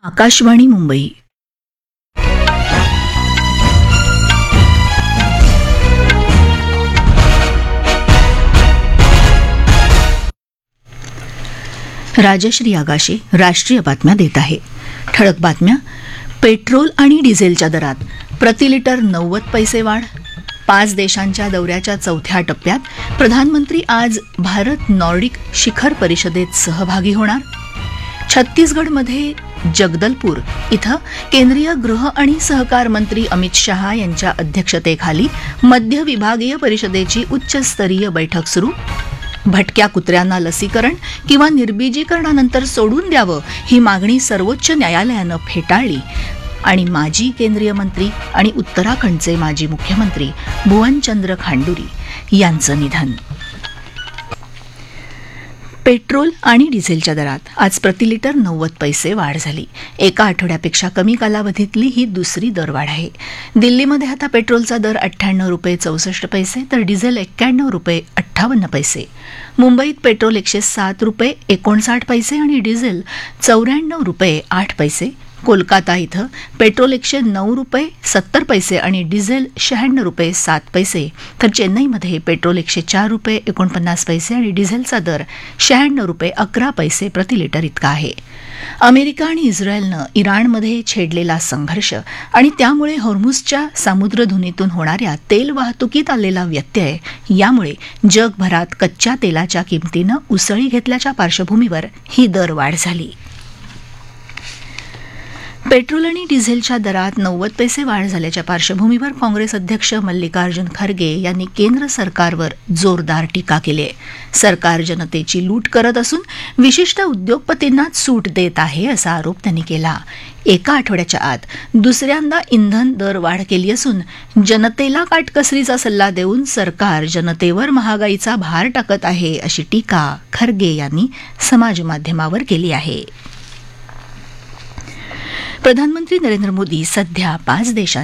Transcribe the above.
आकाशवाणी मुंबई. राजश्री आगाशे राष्ट्रीय बातम्या देत आहे. ठळक बातम्या. पेट्रोल आणि डिझेलच्या दरात प्रति लिटर 90 पैसे वाढ. 5 देशांच्या दौऱ्याच्या चौथ्या टप्प्यात प्रधानमंत्री आज भारत नॉर्डिक शिखर परिषदेत सहभागी होणार. छत्तीसगडमध्ये जगदलपूर इथं केंद्रीय गृह आणि सहकार मंत्री अमित शहा यांच्या अध्यक्षतेखाली मध्य विभागीय परिषदेची उच्चस्तरीय बैठक सुरू. भटक्या कुत्र्यांना लसीकरण किंवा निर्बीजीकरणानंतर सोडून द्यावं ही मागणी सर्वोच्च न्यायालयानं फेटाळली. आणि माजी केंद्रीय मंत्री आणि उत्तराखंडचे माजी मुख्यमंत्री भुवनचंद्र खांडुरी यांचं निधन. पेट्रोल आणि डिझेलच्या दरात आज प्रति लिटर 90 पैसे वाढ झाली. एका आठवड्यापेक्षा कमी कालावधीतली ही दुसरी दरवाढ आहे. दिल्लीमध्ये आता पेट्रोलचा दर 98 रुपये 64 पैसे तर डिझेल 91 रुपये 58 पैसे. मुंबईत पेट्रोल 107 रुपये 59 पैसे आणि डिझेल 94 रुपये 8 पैसे. कोलकाता इथं पेट्रोल 109 रुपये 70 पैसे आणि डिझेल 96 रुपये 7 पैसे तर चेन्नईमध्ये पेट्रोल 104 रुपये 49 पैसे आणि डिझेलचा दर 96 रुपये 11 पैसे प्रति लिटर इतका आहे. अमेरिका आणि इस्रायलनं इराणमध्ये छेडलेला संघर्ष आणि त्यामुळे हॉर्मुझच्या सामुद्रधुनीतून होणाऱ्या तेल वाहतुकीत आलेला व्यत्यय यामुळे जगभरात कच्च्या तेलाच्या किमतीनं उसळी घेतल्याच्या पार्श्वभूमीवर ही दरवाढ झाली. पेट्रोल आणि डिझेलच्या दरात 90 पैसे वाढ झाल्याच्या पार्श्वभूमीवर काँग्रेस अध्यक्ष मल्लिकार्जुन खरगे यांनी केंद्र सरकारवर जोरदार टीका केली आहे. सरकार जनतेची लूट करत असून विशिष्ट उद्योगपतींनाच सूट देत आहे असा आरोप त्यांनी केला. एका आठवड्याच्या आत दुसऱ्यांदा इंधन दर वाढ केली असून जनतेला काटकसरीचा सल्ला देऊन सरकार जनतेवर महागाईचा भार टाकत आहे अशी टीका खरगे यांनी समाजमाध्यमावर केली आहे. प्रधानमंत्री नरेंद्र मोदी सध्या 5 देशांच्या